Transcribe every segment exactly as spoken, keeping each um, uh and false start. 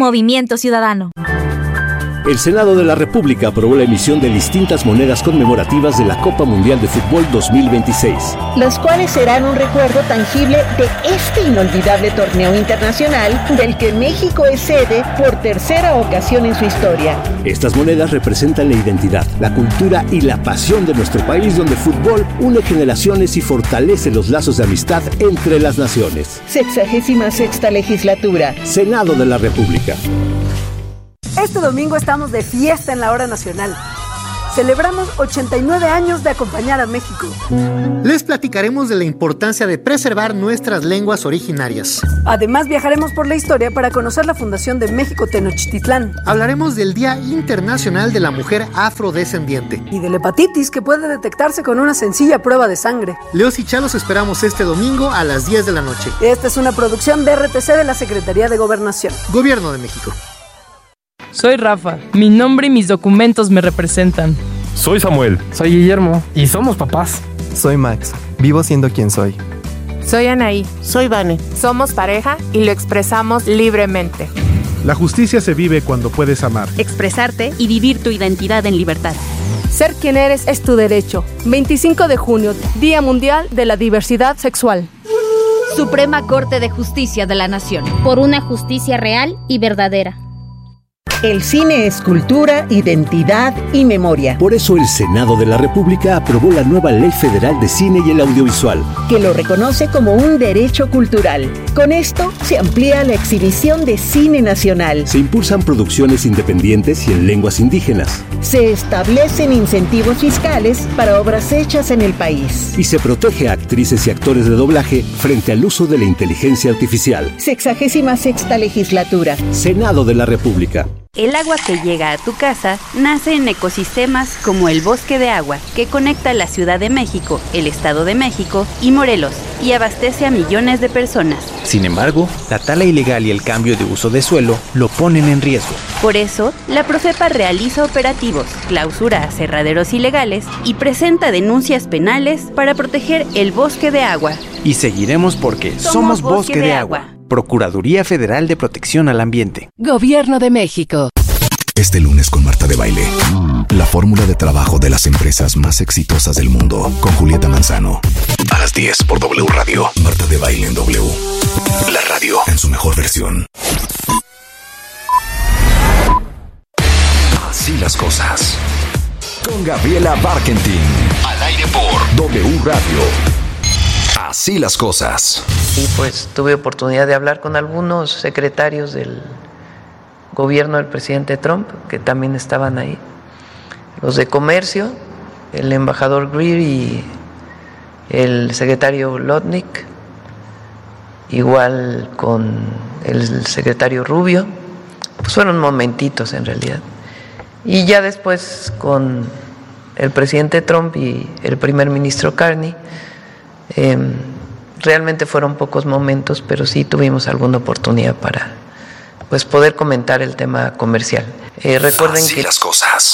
Movimiento Ciudadano. El Senado de la República aprobó la emisión de distintas monedas conmemorativas de la Copa Mundial de Fútbol dos mil veintiséis. Las cuales serán un recuerdo tangible de este inolvidable torneo internacional del que México es sede por tercera ocasión en su historia. Estas monedas representan la identidad, la cultura y la pasión de nuestro país, donde el fútbol une generaciones y fortalece los lazos de amistad entre las naciones. Sexagésima sexta legislatura. Senado de la República. Este domingo estamos de fiesta en la hora nacional. Celebramos ochenta y nueve años de acompañar a México. Les platicaremos de la importancia de preservar nuestras lenguas originarias. Además, viajaremos por la historia para conocer la fundación de México Tenochtitlán. Hablaremos del Día Internacional de la Mujer Afrodescendiente. Y de la hepatitis, que puede detectarse con una sencilla prueba de sangre. Leos y Chá los esperamos este domingo a las diez de la noche. Esta es una producción de R T C de la Secretaría de Gobernación. Gobierno de México. Soy Rafa. Mi nombre y mis documentos me representan. Soy Samuel. Soy Guillermo. Y somos papás. Soy Max. Vivo siendo quien soy. Soy Anaí. Soy Vane. Somos pareja y lo expresamos libremente. La justicia se vive cuando puedes amar, expresarte y vivir tu identidad en libertad. Ser quien eres es tu derecho. veinticinco de junio, Día Mundial de la Diversidad Sexual. Suprema Corte de Justicia de la Nación. Por una justicia real y verdadera. El cine es cultura, identidad y memoria. Por eso el Senado de la República aprobó la nueva Ley Federal de Cine y el Audiovisual, que lo reconoce como un derecho cultural. Con esto se amplía la exhibición de cine nacional. Se impulsan producciones independientes y en lenguas indígenas. Se establecen incentivos fiscales para obras hechas en el país. Y se protege a actrices y actores de doblaje frente al uso de la inteligencia artificial. Sexagésima sexta legislatura. Senado de la República. El agua que llega a tu casa nace en ecosistemas como el Bosque de Agua, que conecta la Ciudad de México, el Estado de México y Morelos, y abastece a millones de personas. Sin embargo, la tala ilegal y el cambio de uso de suelo lo ponen en riesgo. Por eso, la Profepa realiza operativos, clausura aserraderos ilegales y presenta denuncias penales para proteger el Bosque de Agua. Y seguiremos porque somos, somos Bosque, Bosque de, de Agua. Agua. Procuraduría Federal de Protección al Ambiente. Gobierno de México. Este lunes con Marta de Baile. La fórmula de trabajo de las empresas más exitosas del mundo. Con Julieta Manzano. A las diez por W Radio. Marta de Baile en W. La radio en su mejor versión. Así las cosas. Con Gabriela Barkentin. Al aire por W Radio. Así las cosas. Y pues tuve oportunidad de hablar con algunos secretarios del gobierno del presidente Trump, que también estaban ahí. Los de comercio, el embajador Greer y el secretario Lotnick, igual con el secretario Rubio. Pues fueron momentitos en realidad. Y ya después con el presidente Trump y el primer ministro Carney, Eh, realmente fueron pocos momentos, pero sí tuvimos alguna oportunidad para pues poder comentar el tema comercial. Eh, recuerden Así que las cosas.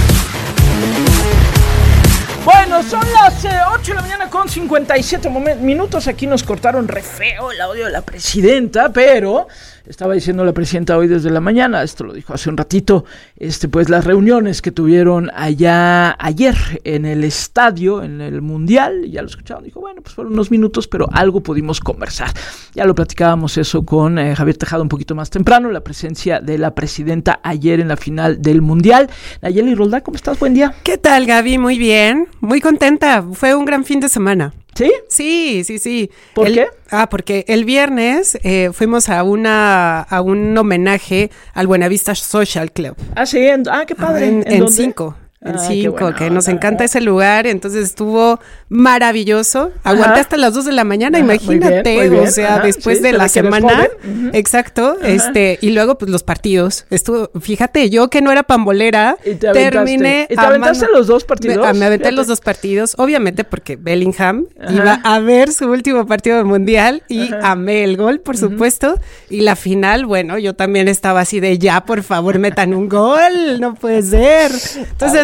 Bueno, son las eh, ocho de la mañana con cincuenta y siete minutos. Aquí nos cortaron re feo el audio de la presidenta, pero estaba diciendo la presidenta hoy desde la mañana, esto lo dijo hace un ratito, este pues las reuniones que tuvieron allá ayer en el estadio, en el Mundial, ya lo escucharon, dijo, bueno, pues fueron unos minutos, pero algo pudimos conversar. Ya lo platicábamos eso con eh, Javier Tejada un poquito más temprano, la presencia de la presidenta ayer en la final del Mundial. Nayeli Roldán, ¿cómo estás? Buen día. ¿Qué tal, Gaby? Muy bien, muy contenta, fue un gran fin de semana. ¿Sí? Sí, sí, sí. ¿Por el, qué? Ah, porque el viernes eh, fuimos a una a un homenaje al Buenavista Social Club. Ah, sí, en, ah, qué padre. Ah, en, ¿En, en dónde? cinco. En ah, cinco, que nos encanta ese lugar, entonces estuvo maravilloso. Aguanté Ajá. hasta las dos de la mañana, Ajá, imagínate, muy bien, muy bien. o sea, Ajá, después sí, de la semana. Uh-huh. Exacto, Ajá. este, y luego pues los partidos. Estuvo, fíjate, yo que no era pambolera, ¿Y te terminé ¿Y te aventaste amando, los dos partidos? Me, me aventé Fíjate. los dos partidos, obviamente porque Bellingham Ajá. iba a ver su último partido del Mundial y Ajá. amé el gol, por Uh-huh. supuesto, y la final, bueno, yo también estaba así de ya, por favor, metan un gol, no puede ser. Entonces, Ah,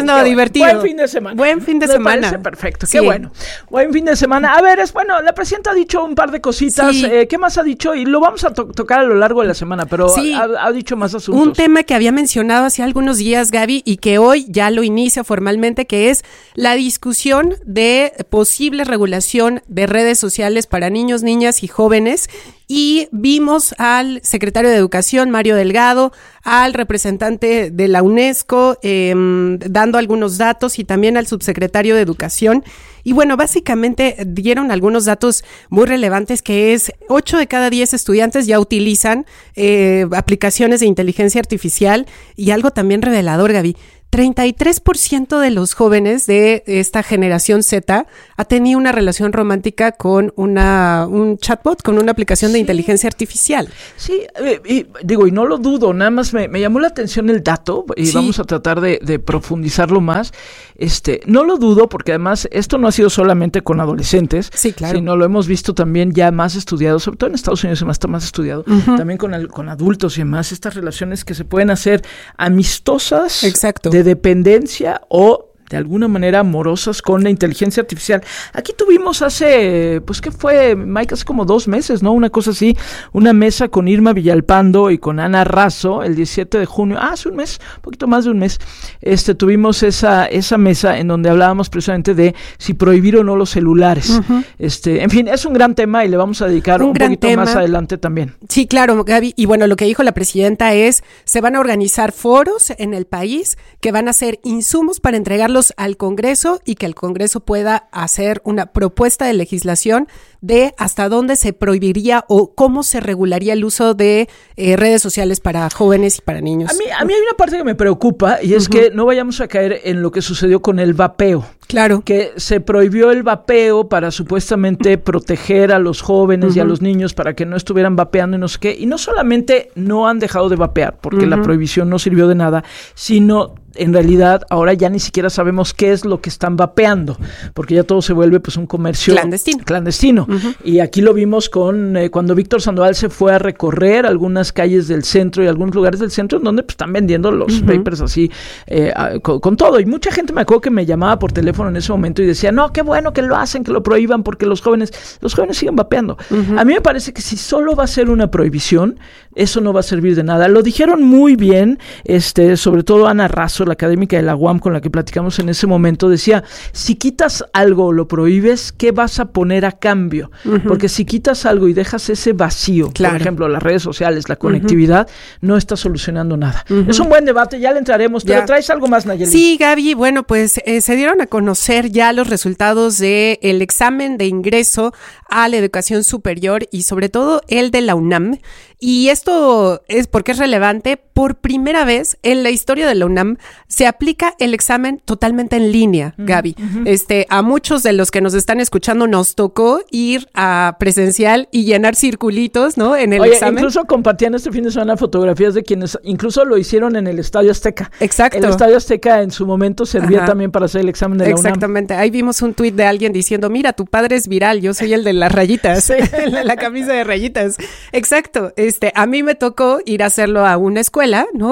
lindo, bueno. divertido. Buen fin de semana. Buen fin de Me semana. parece perfecto, Sí. qué bueno. Buen fin de semana. A ver, es bueno, la presidenta ha dicho un par de cositas. Sí. Eh, ¿Qué más ha dicho? Y lo vamos a to- tocar a lo largo de la semana, pero Sí. ha, ha dicho más asuntos. Un tema que había mencionado hace algunos días, Gaby, y que hoy ya lo inicia formalmente, que es la discusión de posible regulación de redes sociales para niños, niñas y jóvenes. Y vimos al secretario de Educación, Mario Delgado, al representante de la UNESCO, eh, dando algunos datos, y también al subsecretario de Educación. Y bueno, básicamente dieron algunos datos muy relevantes, que es ocho de cada diez estudiantes ya utilizan eh, aplicaciones de inteligencia artificial, y algo también revelador, Gaby. treinta y tres por ciento de los jóvenes de esta generación Z ha tenido una relación romántica con una un chatbot, con una aplicación de sí. inteligencia artificial. Sí, eh, y, digo, y no lo dudo, nada más me, me llamó la atención el dato, y sí. vamos a tratar de, de profundizarlo más. Este, no lo dudo, porque además esto no ha sido solamente con adolescentes, sí, claro. sino lo hemos visto también ya más estudiado, sobre todo en Estados Unidos está más estudiado, uh-huh. también con, el, con adultos y demás, estas relaciones que se pueden hacer amistosas. Exacto. De dependencia o de alguna manera amorosas con la inteligencia artificial. Aquí tuvimos hace, pues ¿qué fue, Mike? Hace como dos meses, ¿no? Una cosa así, una mesa con Irma Villalpando y con Ana Razo, el diecisiete de junio, ah, hace un mes, un poquito más de un mes, este, tuvimos esa, esa mesa en donde hablábamos precisamente de si prohibir o no los celulares. Uh-huh. Este, en fin, es un gran tema y le vamos a dedicar un, un poquito tema. más adelante también. Sí, claro, Gaby, y bueno, lo que dijo la presidenta es, se van a organizar foros en el país que van a ser insumos para entregarlos al Congreso, y que el Congreso pueda hacer una propuesta de legislación de hasta dónde se prohibiría o cómo se regularía el uso de eh, redes sociales para jóvenes y para niños. A mí, a mí hay una parte que me preocupa, y es uh-huh. que no vayamos a caer en lo que sucedió con el vapeo. Claro. Que se prohibió el vapeo para supuestamente proteger a los jóvenes uh-huh. y a los niños para que no estuvieran vapeando y no sé qué. Y no solamente no han dejado de vapear, porque uh-huh. la prohibición no sirvió de nada, sino en realidad ahora ya ni siquiera sabemos qué es lo que están vapeando, porque ya todo se vuelve pues un comercio clandestino. clandestino. Uh-huh. Y aquí lo vimos con eh, cuando Víctor Sandoval se fue a recorrer algunas calles del centro y algunos lugares del centro en donde pues, están vendiendo los uh-huh. papers así eh, a, con, con todo. Y mucha gente me acuerdo que me llamaba por teléfono en ese momento y decía, no, qué bueno que lo hacen, que lo prohíban, porque los jóvenes, los jóvenes siguen vapeando. Uh-huh. A mí me parece que si solo va a ser una prohibición, eso no va a servir de nada. Lo dijeron muy bien, este, sobre todo Ana Razo, la académica de la U A M con la que platicamos en ese momento, decía, si quitas algo o lo prohíbes, ¿qué vas a poner a cambio? Uh-huh. Porque si quitas algo y dejas ese vacío, claro. por ejemplo, las redes sociales, la conectividad, uh-huh. no está solucionando nada. Uh-huh. Es un buen debate, ya le entraremos, pero ya. ¿Traes algo más, Nayeli? Sí, Gaby, bueno, pues eh, se dieron a conocer ya los resultados del examen de ingreso a la educación superior y sobre todo el de la UNAM. Y esto es porque es relevante. Por primera vez en la historia de la UNAM se aplica el examen totalmente en línea, uh-huh, Gaby. Uh-huh. Este, a muchos de los que nos están escuchando nos tocó ir a presencial y llenar circulitos, ¿no? En el Oye, examen. Incluso compartían este fin de semana fotografías de quienes incluso lo hicieron en el Estadio Azteca. Exacto. El Estadio Azteca en su momento servía Ajá. también para hacer el examen de la UNAM. Exactamente. Ahí vimos un tuit de alguien diciendo, mira, tu padre es viral, yo soy el de las rayitas, sí. la, la camisa de rayitas. Exacto. Este, a mí me tocó ir a hacerlo a una escuela, ¿no?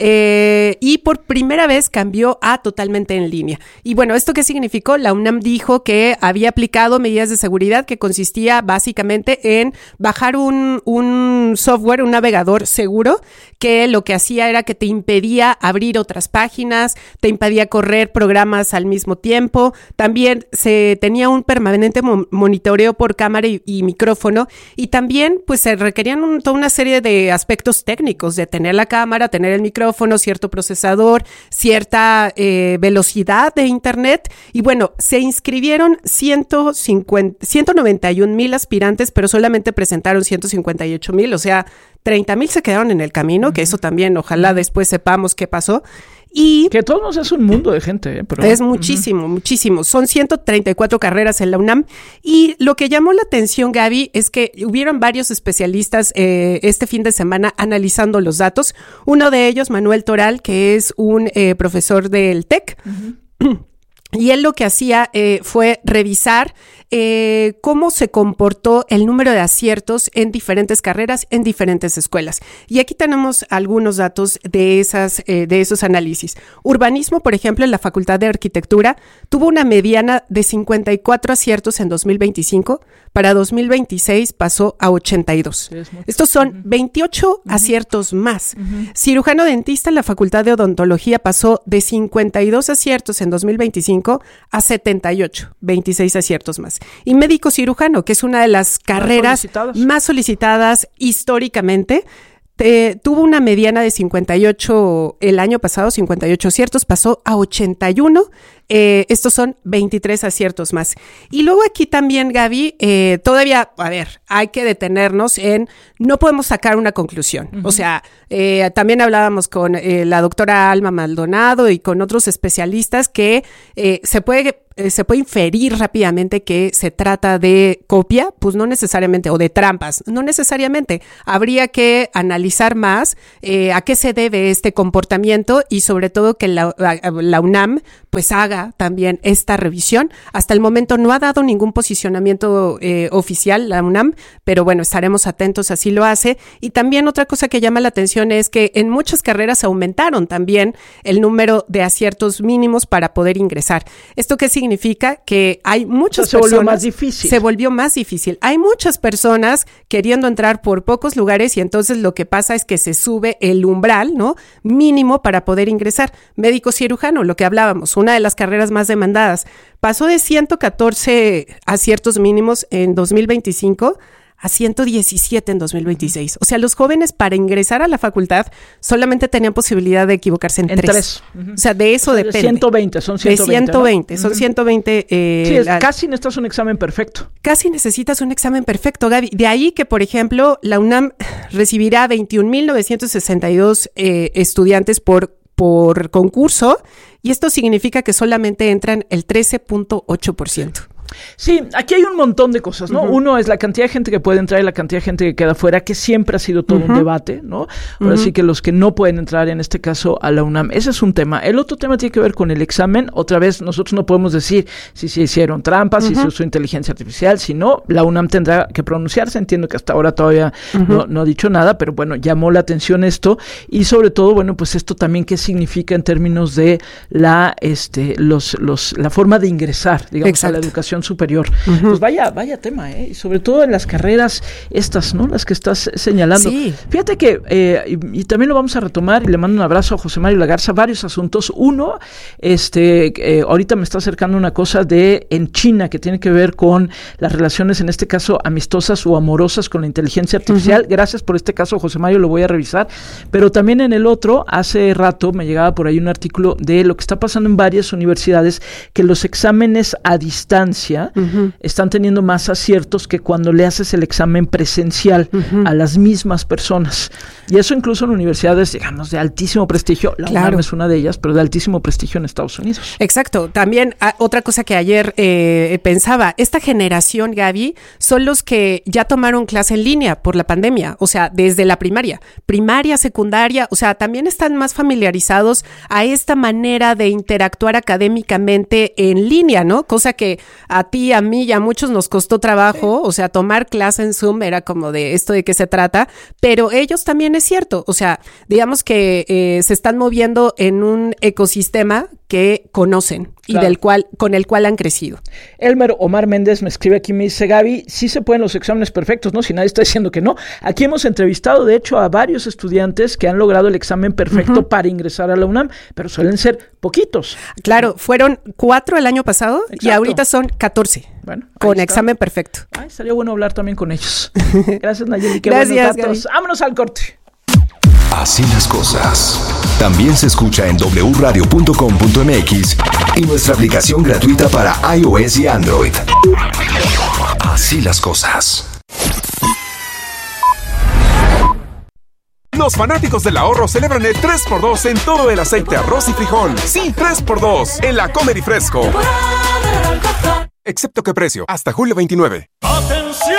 Eh, y por primera vez cambió a totalmente en línea. Y bueno, ¿esto qué significó? La UNAM dijo que había aplicado medidas de seguridad que consistía básicamente en bajar un, un software, un navegador seguro, que lo que hacía era que te impedía abrir otras páginas, te impedía correr programas al mismo tiempo. También se tenía un permanente mo- monitoreo por cámara y, y micrófono, y también pues se requerían un, toda una serie de aspectos técnicos, de tener la cámara, tener el micrófono, cierto procesador, cierta eh, velocidad de internet. Y bueno, se inscribieron ciento cincuenta, ciento noventa y un mil aspirantes, pero solamente presentaron ciento cincuenta y ocho mil, o sea, treinta mil se quedaron en el camino, uh-huh. que eso también, ojalá después sepamos qué pasó. Y que todos nos es un mundo de gente, ¿eh? Pero, es muchísimo, uh-huh. muchísimo. Son ciento treinta y cuatro carreras en la UNAM. Y lo que llamó la atención, Gaby, es que hubieron varios especialistas eh, este fin de semana analizando los datos. Uno de ellos, Manuel Toral, que es un eh, profesor del TEC. Uh-huh. Y él lo que hacía eh, fue revisar eh, cómo se comportó el número de aciertos en diferentes carreras, en diferentes escuelas. Y aquí tenemos algunos datos de, esas, eh, de esos análisis. Urbanismo, por ejemplo, en la Facultad de Arquitectura, tuvo una mediana de cincuenta y cuatro aciertos en dos mil veinticinco, para dos mil veintiséis pasó a ochenta y dos. Sí, estos son uh-huh. veintiocho uh-huh. aciertos más. Uh-huh. Cirujano dentista en la Facultad de Odontología pasó de cincuenta y dos aciertos en dos mil veinticinco a setenta y ocho, veintiséis aciertos más. Y médico cirujano, que es una de las carreras solicitadas. más solicitadas históricamente, Eh, tuvo una mediana de cincuenta y ocho el año pasado, cincuenta y ocho aciertos, pasó a ochenta y uno. Eh, estos son veintitrés aciertos más. Y luego aquí también, Gaby, eh, todavía, a ver, hay que detenernos en, no podemos sacar una conclusión. Uh-huh. O sea, eh, también hablábamos con eh, la doctora Alma Maldonado y con otros especialistas que eh, se puede... se puede inferir rápidamente que se trata de copia, pues no necesariamente, o de trampas, no necesariamente. Habría que analizar más eh, a qué se debe este comportamiento y sobre todo que la, la UNAM pues haga también esta revisión. Hasta el momento no ha dado ningún posicionamiento eh, oficial la UNAM, pero bueno, estaremos atentos, así lo hace. Y también otra cosa que llama la atención es que en muchas carreras aumentaron también el número de aciertos mínimos para poder ingresar. ¿Esto qué significa? Significa que hay muchas o sea, se personas... volvió más difícil. Se volvió más difícil. Hay muchas personas queriendo entrar por pocos lugares y entonces lo que pasa es que se sube el umbral, ¿no? Mínimo para poder ingresar. Médico cirujano, lo que hablábamos, una de las carreras más demandadas. Pasó de ciento catorce aciertos mínimos en dos mil veinticinco a ciento diecisiete en dos mil veintiséis. O sea, los jóvenes para ingresar a la facultad solamente tenían posibilidad de equivocarse en, en tres. tres. Uh-huh. O sea, de eso o sea, depende. De ciento veinte, son ciento veinte. De ciento veinte, ¿no? Son uh-huh. ciento veinte. Eh, sí, es, la, casi necesitas un examen perfecto. Casi necesitas un examen perfecto, Gaby. De ahí que, por ejemplo, la UNAM recibirá veintiún mil novecientos sesenta y dos eh, estudiantes por por concurso, y esto significa que solamente entran el trece punto ocho por ciento. Sí, aquí hay un montón de cosas, ¿no? Uh-huh. Uno es la cantidad de gente que puede entrar y la cantidad de gente que queda fuera, que siempre ha sido todo uh-huh. un debate, ¿no? Ahora uh-huh. sí que los que no pueden entrar, en este caso, a la UNAM, ese es un tema. El otro tema tiene que ver con el examen. Otra vez, nosotros no podemos decir si se hicieron trampas, uh-huh. si se usó inteligencia artificial, si no, la UNAM tendrá que pronunciarse. Entiendo que hasta ahora todavía uh-huh. no, no ha dicho nada, pero bueno, llamó la atención esto y sobre todo, bueno, pues esto también qué significa en términos de la, este, los, los, la forma de ingresar, digamos, Exacto. a la educación superior. Uh-huh. Pues vaya, vaya tema, ¿eh? Y sobre todo en las carreras estas, ¿no? Las que estás señalando. Sí. Fíjate que, eh, y, y también lo vamos a retomar, y le mando un abrazo a José Mario Lagarza, varios asuntos. Uno, este, eh, ahorita me está acercando una cosa de en China que tiene que ver con las relaciones, en este caso, amistosas o amorosas con la inteligencia artificial. Uh-huh. Gracias por este caso, José Mario, lo voy a revisar. Pero también en el otro, hace rato me llegaba por ahí un artículo de lo que está pasando en varias universidades, que los exámenes a distancia uh-huh. están teniendo más aciertos que cuando le haces el examen presencial uh-huh. a las mismas personas. Y eso incluso en universidades, digamos, de altísimo prestigio. La claro. UNAM es una de ellas, pero de altísimo prestigio en Estados Unidos. Exacto. También a, otra cosa que ayer eh, pensaba, esta generación, Gaby, son los que ya tomaron clase en línea por la pandemia, o sea, desde la primaria, primaria, secundaria, o sea, también están más familiarizados a esta manera de interactuar académicamente en línea, ¿no? Cosa que a ti, a mí y a muchos nos costó trabajo, sí. o sea, tomar clase en Zoom era como de esto de qué se trata, pero ellos también es cierto, o sea, digamos que eh, se están moviendo en un ecosistema que conocen y claro. del cual, con el cual han crecido. Elmer Omar Méndez me escribe aquí, me dice, Gaby, sí se pueden los exámenes perfectos, ¿no? Si nadie está diciendo que no. Aquí hemos entrevistado, de hecho, a varios estudiantes que han logrado el examen perfecto uh-huh. para ingresar a la UNAM, pero suelen ser poquitos. Claro, fueron cuatro el año pasado Exacto. y ahorita son catorce. Bueno, con está. examen perfecto. Ay, estaría bueno hablar también con ellos. Gracias, Nayeli. Qué Gracias, buenos datos. Gaby. Vámonos al corte. Así las cosas. También se escucha en doble u radio punto com punto m x y nuestra aplicación gratuita para iOS y Android. Así las cosas. Los fanáticos del ahorro celebran el tres por dos en todo el aceite, arroz y frijol. Sí, tres por dos en la Comer y Fresco. Excepto que precio, hasta julio veintinueve. ¡Atención!